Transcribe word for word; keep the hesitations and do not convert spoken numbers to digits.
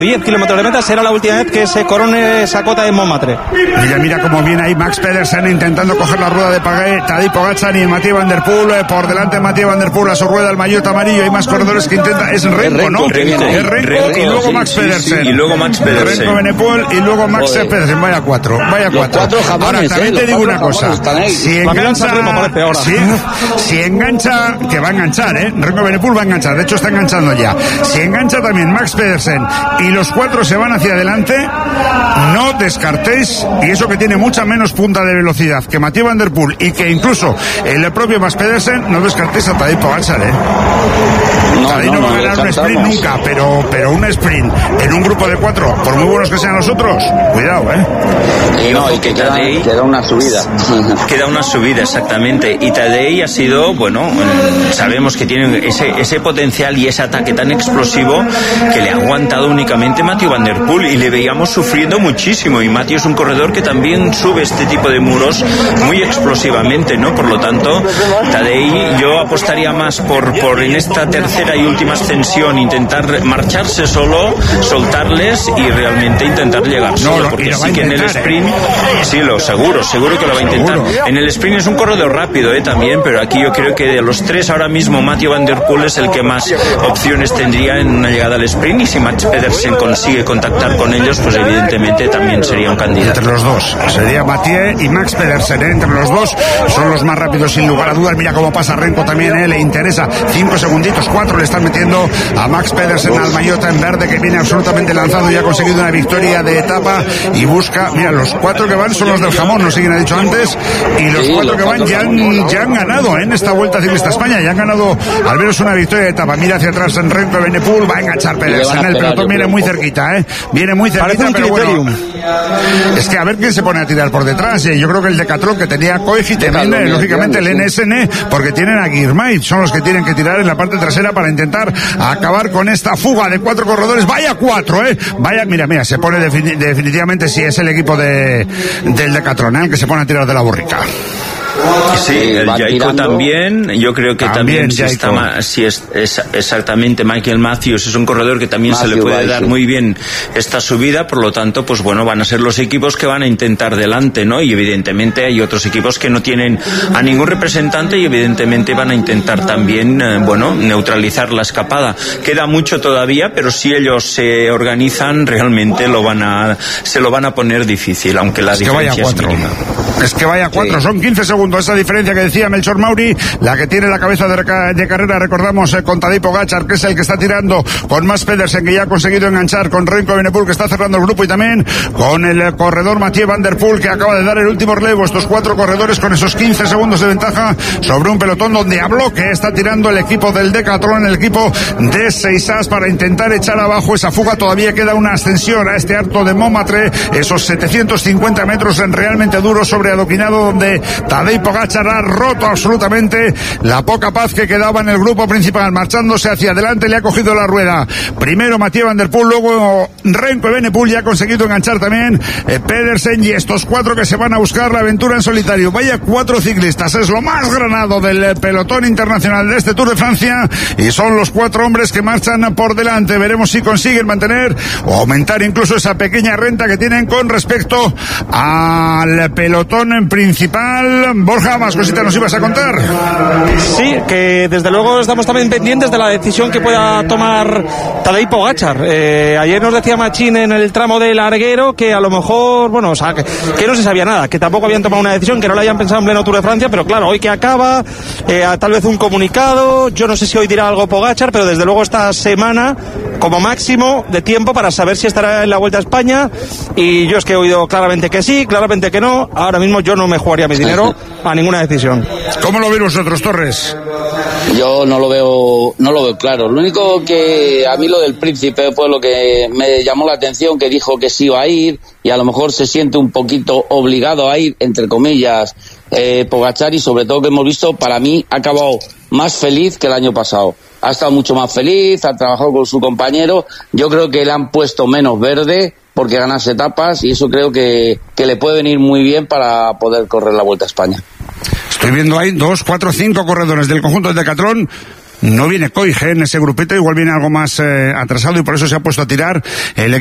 diez kilómetros de meta será la última vez que se corone esa cota de Montmartre. Mira, mira cómo viene ahí Max Pedersen intentando coger la rueda de Pagé, Tadej Pogačar y Mathieu Van Der Poel, eh, por delante Mathieu Van Der Poel a su rueda, el maillot amarillo, hay más corredores que intenta, es Renko, ¿no? Renko, es Renko, Renko, y luego sí, Max sí, Pedersen. sí, y luego Max Pedersen. Renko Benepoel y luego Max Joder. Pedersen, vaya cuatro, vaya Los cuatro. cuatro jamones, Ahora también eh, te los digo una cuatro cosa, jamones están ahí. si Va a engancha, Remo, parece ahora. si, si engancha, que va a enganchar, ¿eh? Renko Benepoel va a enganchar, de hecho está enganchando ya. Si engancha también Max Pedersen y los cuatro se van hacia adelante, no descartéis, y eso que tiene mucha menos punta de velocidad que Mathieu Van Der Poel y que incluso el propio Max Pedersen, no descartéis a Tadej Pogačar, ¿eh? No, Tadej no, no, no, va a ganar un sprint descartamos. nunca, pero, pero un sprint en un grupo de cuatro, por muy buenos que sean los otros, cuidado, ¿eh? Y no, y que queda, Tadej- queda una subida. Queda una subida, exactamente. Y Tadej ha sido, bueno, eh, sabemos que tiene ese, ese potencial y ese ataque tan explosivo que le ha aguantado únicamente Mathieu Van Der Poel y le veíamos sufriendo muchísimo. Y Mathieu es un corredor que también sube este tipo de muros muy explosivamente, ¿no? Por lo tanto, Tadej, yo apostaría más por, por en esta tercera y última ascensión intentar marcharse solo, soltarles y realmente intentar llegar solo, lo- y porque lo va sí a que en el intentar, sprint, ¿eh? sí, lo seguro, seguro que lo va a intentar. Seguro. En el sprint es un corredor rápido, ¿eh? También, pero aquí yo creo que de los tres ahora mismo Mathieu Van Der Poel es el que más opciones tendría en una llegada al sprint, y si Max Pedersen consigue contactar con ellos, pues evidentemente también sería un candidato. Entre los dos, sería Mathieu y Max Pedersen, ¿eh? Entre los dos son los más rápidos sin lugar a dudas. Mira cómo pasa Renko también, ¿eh? Le interesa, cinco segunditos, cuatro le están metiendo a Max Pedersen al maillot en verde, que viene absolutamente lanzado y ha conseguido una victoria de etapa y busca, mira, los cuatro que van son los del jamón, no sé quién ha dicho antes, y los Sí, cuatro los que van cuatro ya han, jamones. ya han ganado, ¿eh? En esta Vuelta Ciclista a España, ya han ganado al menos una victoria de etapa. Mira hacia atrás en Renko Benepoel, va a enganchar Pedersen, van a el pegar, pelotón yo viene creo, muy un poco. cerquita, ¿eh? Viene muy cerquita, Parece un pero bueno, criterium. es que a ver quién se pone a tirar por detrás, ¿eh? Yo creo que el Decathlon, que tenía Koech, y también, Decathlon, eh, lógicamente, el grande, N S N, porque tienen a Girmay, son los que tienen que tirar en la parte trasera para intentar acabar con esta fuga de cuatro corredores. Vaya cuatro, ¿eh? Vaya, mira, mira, se pone defini- definitivamente, si es el equipo de, del Decathlon, ¿eh? El que se pone a tirar de la borrica. Sí, el va Jayco tirando. también, yo creo que También también, si, Jayco. está, ma- si es, es exactamente Michael Matthews, es un corredor que también se le Matthew, puede right, dar sí. muy bien esta subida, por lo tanto, pues bueno, van a ser los equipos que van a intentar delante, ¿no? Y evidentemente hay otros equipos que no tienen a ningún representante y evidentemente van a intentar también, eh, bueno, neutralizar la escapada. Queda mucho todavía, pero si ellos se organizan, realmente lo van a, se lo van a poner difícil, aunque la Es que vaya diferencia es cuatro. mínima. Es que vaya cuatro, Sí. son quince segundos esa diferencia que decía Melchor Mauri, la que tiene la cabeza de, reca- de carrera, recordamos, eh, con Tadej Pogačar, que es el que está tirando, con Max Pedersen, que ya ha conseguido enganchar, con Renko Benepoel, que está cerrando el grupo, y también con el eh, corredor Mathieu Van Der Poel, que acaba de dar el último relevo. Estos cuatro corredores con esos quince segundos de ventaja sobre un pelotón donde a bloque está tirando el equipo del Decathlon, el equipo de Seisas, para intentar echar abajo esa fuga. Todavía queda una ascensión a este Alto de Montmartre, esos setecientos cincuenta metros en realmente duros sobre adoquinado, donde Tadej Pogačar ha roto absolutamente la poca paz que quedaba en el grupo principal, marchándose hacia adelante, le ha cogido la rueda. Primero Mathieu Van Der Poel, luego Renko Benepoel, ya ha conseguido enganchar también eh, Pedersen, y estos cuatro que se van a buscar la aventura en solitario. Vaya cuatro ciclistas, es lo más granado del eh, pelotón internacional de este Tour de Francia, y son los cuatro hombres que marchan por delante. Veremos si consiguen mantener o aumentar incluso esa pequeña renta que tienen con respecto al pelotón en principal. Borja, más cositas nos ibas a contar. Sí, que desde luego estamos también pendientes de la decisión que pueda tomar Tadej Pogačar. Eh, ayer nos decía Machín en el tramo del Arguero que a lo mejor, bueno, o sea, que, que no se sabía nada, que tampoco habían tomado una decisión, que no la habían pensado en pleno Tour de Francia, pero claro, hoy que acaba, eh, tal vez un comunicado, yo no sé si hoy dirá algo Pogačar, pero desde luego esta semana, como máximo, de tiempo para saber si estará en la Vuelta a España, y yo es que he oído claramente que sí, claramente que no. Ahora mismo yo no me jugaría mi dinero a ninguna decisión. ¿Cómo lo veis vosotros, Torres? Yo no lo veo, no lo veo claro. Lo único que a mí lo del Príncipe fue lo que me llamó la atención, que dijo que sí iba a ir y a lo mejor se siente un poquito obligado a ir, entre comillas, eh, Pogačar, y sobre todo que hemos visto, para mí ha acabado más feliz que el año pasado. Ha estado mucho más feliz, ha trabajado con su compañero. Yo creo que le han puesto menos verde porque ganas etapas, y eso creo que, que le puede venir muy bien para poder correr la Vuelta a España. Estoy viendo ahí dos, cuatro, cinco corredores del conjunto del Decathlon no viene Koig en ese grupito, igual viene algo más eh, atrasado y por eso se ha puesto a tirar el